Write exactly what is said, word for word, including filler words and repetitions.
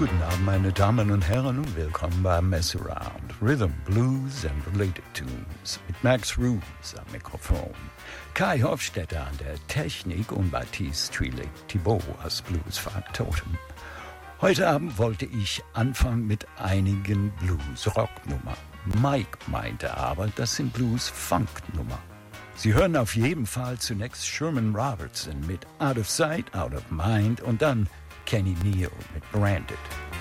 Guten Abend, meine Damen und Herren, und willkommen bei Mess Around. Rhythm, Blues and Related Tunes mit Max Roos am Mikrofon, Kai Hofstetter an der Technik und Baptiste Trillet-Thibault als Bluesfaktotum. Heute Abend wollte ich anfangen mit einigen Blues-Rock-Nummern. Mike meinte aber, das sind Blues-Funk-Nummer. Sie hören auf jeden Fall zunächst Sherman Robertson mit Out of Sight, Out of Mind und dann Kenny Neal mit Branded.